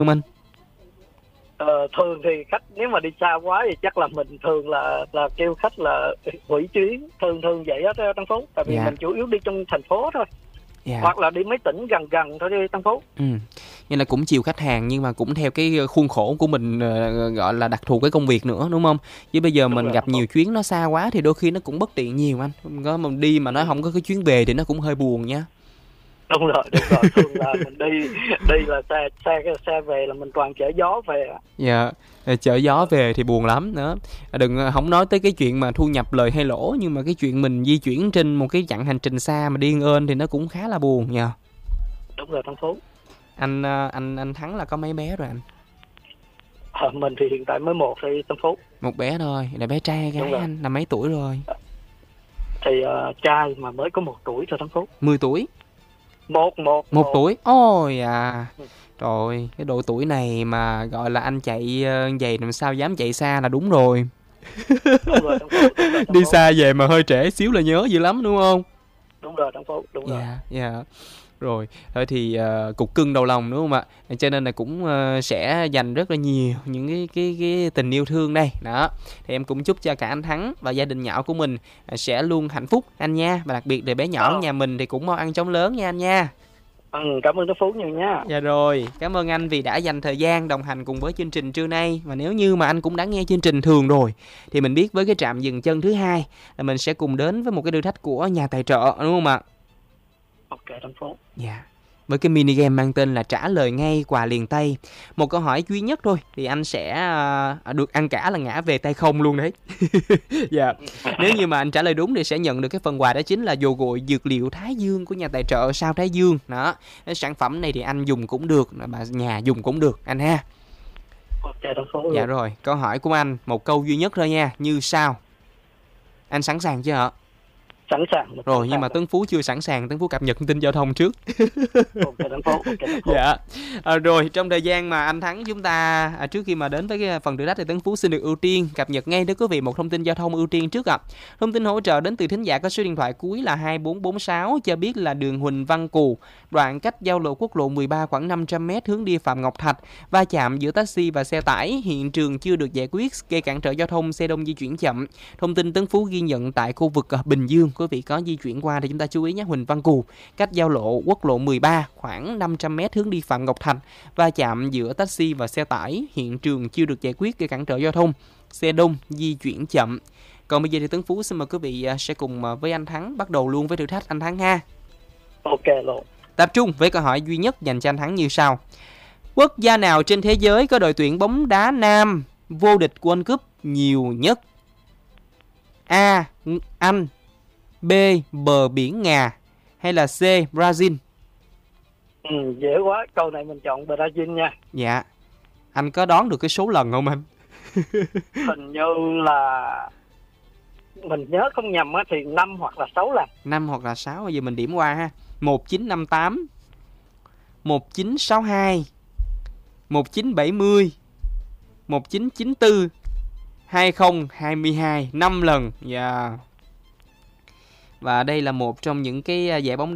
không anh? Thường thì khách nếu mà đi xa quá thì chắc là mình thường là kêu khách là hủy chuyến, thường vậy á Tân Phú, tại vì Dạ. mình chủ yếu đi trong thành phố thôi, Dạ. hoặc là đi mấy tỉnh gần gần thôi đi Tân Phú. Nên là cũng chiều khách hàng nhưng mà cũng theo cái khuôn khổ của mình, gọi là đặc thù cái công việc nữa, đúng không? Chứ bây giờ Đúng mình rồi gặp Tân Phú. nhiều chuyến nó xa quá thì đôi khi nó cũng bất tiện nhiều anh. Không có mà đi mà nó không có cái chuyến về thì nó cũng hơi buồn nha. Đúng rồi, thường là mình đi là xe về là mình toàn chở gió về. Dạ, chở gió về thì buồn lắm nữa. Đừng không nói tới cái chuyện mà thu nhập lời hay lỗ, nhưng mà cái chuyện mình di chuyển trên một cái chặng hành trình xa mà điên ên thì nó cũng khá là buồn nha. Đúng rồi Tân Phú. Anh Thắng là có mấy bé rồi anh? Mình thì hiện tại mới một thôi Tân Phú. Một bé thôi, là bé trai gái anh là mấy tuổi rồi? Thì trai mà mới có 1 tuổi thôi Tân Phú. 10 tuổi? Một tuổi. Ôi à. Trời, cái độ tuổi này mà gọi là anh chạy vậy làm sao dám chạy xa là đúng rồi. Đúng rồi Tân Phú. Đi xa về mà hơi trễ xíu là nhớ dữ lắm đúng không? Đúng rồi Tân Phú, đúng rồi. Dạ. Rồi, thôi thì cục cưng đầu lòng đúng không ạ? Cho nên là cũng sẽ dành rất là nhiều những cái tình yêu thương đây. Đó. Thì em cũng chúc cho cả anh Thắng và gia đình nhỏ của mình sẽ luôn hạnh phúc anh nha. Và đặc biệt là bé nhỏ nhà mình thì cũng mau ăn chóng lớn nha anh nha. Cảm ơn Tân Phú nhiều nha. Dạ rồi, cảm ơn anh vì đã dành thời gian đồng hành cùng với chương trình trưa nay. Và nếu như mà anh cũng đã nghe chương trình thường rồi thì mình biết với cái trạm dừng chân thứ hai là mình sẽ cùng đến với một cái thử thách của nhà tài trợ đúng không ạ? Ok Tân Phú. Dạ. Với cái mini game mang tên là trả lời ngay quà liền tay. Một câu hỏi duy nhất thôi thì anh sẽ được ăn cả là ngã về tay không luôn đấy. Dạ. Nếu như mà anh trả lời đúng thì sẽ nhận được cái phần quà, đó chính là dầu gội dược liệu Thái Dương của nhà tài trợ Sao Thái Dương. Đó. Cái sản phẩm này thì anh dùng cũng được, mà nhà dùng cũng được anh ha. Ok Tân Phú. Dạ rồi, câu hỏi của anh một câu duy nhất thôi nha, như sau. Anh sẵn sàng chưa ạ? Sẵn sàng. Rồi, nhưng mà Tấn Phú chưa sẵn sàng, Tấn Phú cập nhật thông tin giao thông trước. Ok Tân Phú. Dạ. Rồi, trong thời gian mà anh Thắng chúng ta trước khi mà đến với cái phần thử thách thì Tấn Phú xin được ưu tiên cập nhật ngay đến quý vị một thông tin giao thông ưu tiên trước ạ. Thông tin hỗ trợ đến từ thính giả có số điện thoại cuối là 2446 cho biết là đường Huỳnh Văn Cù, đoạn cách giao lộ quốc lộ 13 khoảng 500m hướng đi Phạm Ngọc Thạch, va chạm giữa taxi và xe tải, hiện trường chưa được giải quyết, gây cản trở giao thông, xe đông di chuyển chậm. Thông tin Tấn Phú ghi nhận tại khu vực Bình Dương, quý vị có di chuyển qua thì chúng ta chú ý nhé. Huỳnh Văn Cù, cách giao lộ quốc lộ 13 khoảng 500m hướng đi Phạm Ngọc Thạch, va chạm giữa taxi và xe tải, hiện trường chưa được giải quyết, gây cản trở giao thông, xe đông di chuyển chậm. Còn bây giờ thì Tấn Phú xin mời quý vị sẽ cùng với anh Thắng bắt đầu luôn với thử thách anh Thắng ha. Ok luôn. Tập trung với câu hỏi duy nhất dành cho anh Thắng như sau. Quốc gia nào trên thế giới có đội tuyển bóng đá nam vô địch World Cup nhiều nhất? A. Anh, B. Bờ biển Nga, hay là C. Brazil? Dễ quá, câu này mình chọn Brazil nha. Dạ. Anh có đoán được cái số lần không anh? Hình như là mình nhớ không nhầm á thì 5 hoặc là 6 lần. 5 hoặc là 6, bây giờ mình điểm qua ha. 1958, 1962, 1970, 1994, 2022, 5 lần. Dạ. Và đây là một trong những cái giải bóng đá